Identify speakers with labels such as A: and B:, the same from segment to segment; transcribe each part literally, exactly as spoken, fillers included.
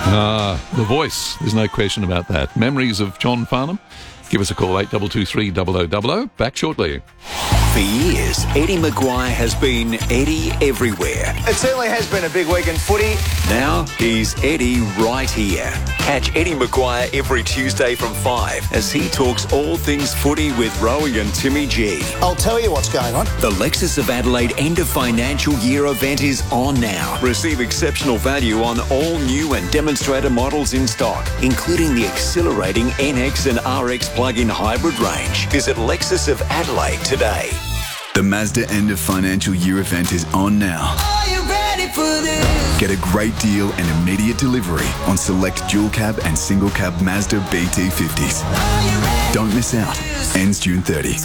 A: Ah, the voice. There's no question about that. Memories of John Farnham? Give us a call, eight two two three, double oh double oh. Back shortly.
B: For years, Eddie Maguire has been Eddie everywhere.
C: It certainly has been a big week in footy.
B: Now he's Eddie right here. Catch Eddie Maguire every Tuesday from five as he talks all things footy with Rowie and Timmy G.
C: I'll tell you what's going on.
B: The Lexus of Adelaide end of financial year event is on now. Receive exceptional value on all new and demonstrator models in stock, including the exhilarating N X and R X plug-in hybrid range. Visit Lexus of Adelaide today.
D: The Mazda end of financial year event is on now.
E: Are you ready for this?
D: Get a great deal and immediate delivery on select dual cab and single cab Mazda B T fifties. Don't miss out. Ends June thirtieth.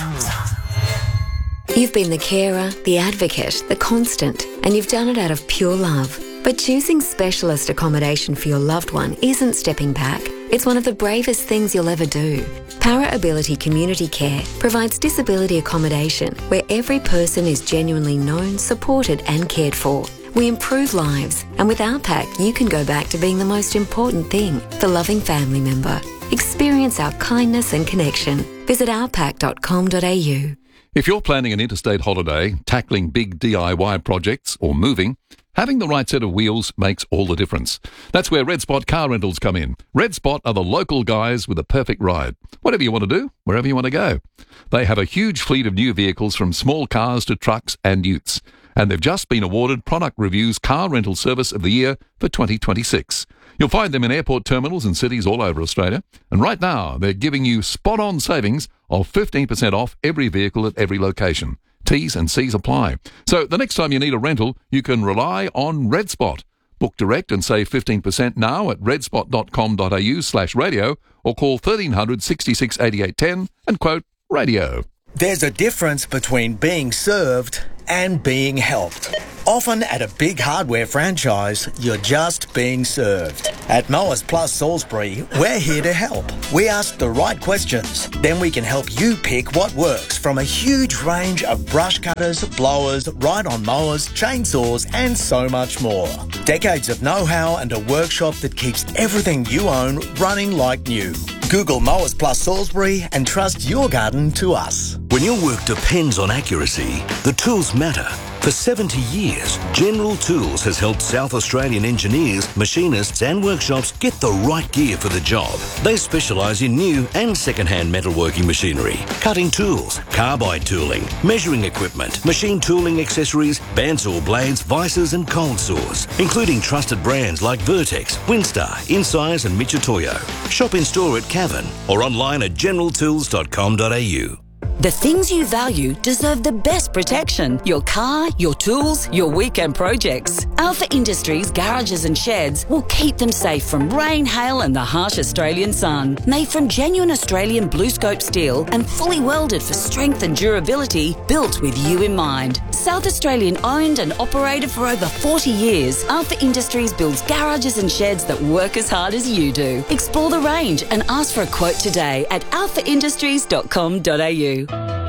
F: You've been the carer, the advocate, the constant, and you've done it out of pure love. But choosing specialist accommodation for your loved one isn't stepping back. It's one of the bravest things you'll ever do. Para Ability Community Care provides disability accommodation where every person is genuinely known, supported and cared for. We improve lives, and with our pack you can go back to being the most important thing, the loving family member. Experience our kindness and connection. Visit our pack dot com dot a u.
A: If you're planning an interstate holiday, tackling big D I Y projects or moving, having the right set of wheels makes all the difference. That's where Red Spot Car Rentals come in. Red Spot are the local guys with the perfect ride. Whatever you want to do, wherever you want to go. They have a huge fleet of new vehicles from small cars to trucks and utes. And they've just been awarded Product Review's Car Rental Service of the Year for twenty twenty-six. You'll find them in airport terminals and cities all over Australia. And right now, they're giving you spot-on savings of fifteen percent off every vehicle at every location. T's and C's apply. So the next time you need a rental, you can rely on Red Spot. Book direct and save fifteen percent now at redspot dot com dot a u slash radio or call thirteen hundred, sixty-six, eighty-eight, ten and quote radio.
G: There's a difference between being served and being helped. Often at a big hardware franchise, you're just being served. At Mowers Plus Salisbury, we're here to help. We ask the right questions, then we can help you pick what works from a huge range of brush cutters, blowers, ride-on mowers, chainsaws and so much more. Decades of know-how and a workshop that keeps everything you own running like new. Google Mowers Plus Salisbury and trust your garden to us.
H: When your work depends on accuracy, the tools matter. For seventy years, General Tools has helped South Australian engineers, machinists and workshops get the right gear for the job. They specialise in new and second-hand metalworking machinery, cutting tools, carbide tooling, measuring equipment, machine tooling accessories, bandsaw blades, vices and cold saws, including trusted brands like Vertex, Winstar, Insize and Michitoyo. Shop in store at Cavan or online at general tools dot com dot a u.
I: The things you value deserve the best protection. Your car, your tools, your weekend projects. Alpha Industries garages and sheds will keep them safe from rain, hail and the harsh Australian sun. Made from genuine Australian blue scope steel and fully welded for strength and durability, built with you in mind. South Australian owned and operated for over forty years, Alpha Industries builds garages and sheds that work as hard as you do. Explore the range and ask for a quote today at alpha industries dot com dot a u.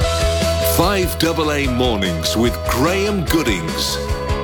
J: five A A Mornings with Graham Goodings.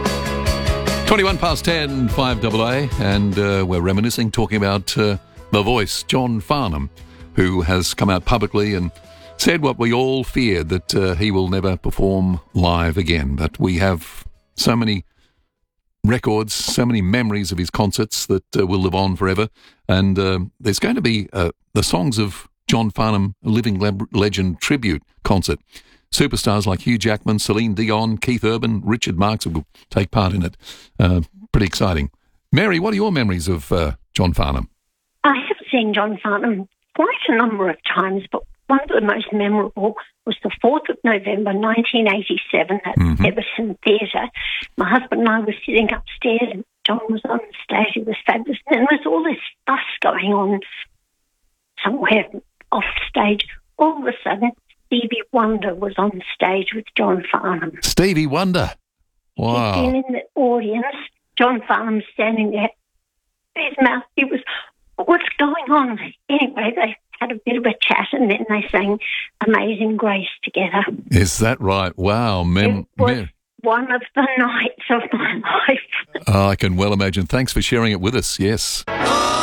A: twenty-one past ten, five A A, and uh, we're reminiscing, talking about uh, the voice, John Farnham, who has come out publicly and said what we all feared, that uh, he will never perform live again. But we have so many records, so many memories of his concerts that uh, will live on forever. And uh, there's going to be uh, the Songs of John Farnham, a Living Le- Legend tribute concert. Superstars like Hugh Jackman, Celine Dion, Keith Urban, Richard Marx will take part in it. Uh, pretty exciting. Mary, what are your memories of uh, John Farnham?
K: I have seen John Farnham quite a number of times, but one of the most memorable was the fourth of November nineteen eighty-seven at mm-hmm. Everton Theatre. My husband and I were sitting upstairs and John was on the stage. It was fabulous. And there was all this fuss going on somewhere off stage. All of a sudden, Stevie Wonder was on stage with John Farnham.
A: Stevie Wonder? Wow.
K: He'd been in the audience. John Farnham standing there. His mouth, he was, what's going on? Anyway, they had a bit of a chat and then they sang Amazing Grace together.
A: Is that right? Wow. Mem-
K: it was
A: mem-
K: one of the nights of my life.
A: Oh, I can well imagine. Thanks for sharing it with us. Yes.
E: Oh!